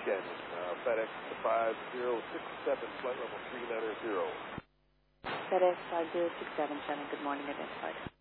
Canyon, FedEx 5067, flight level 390. FedEx 5067, Shannon, good morning, identified.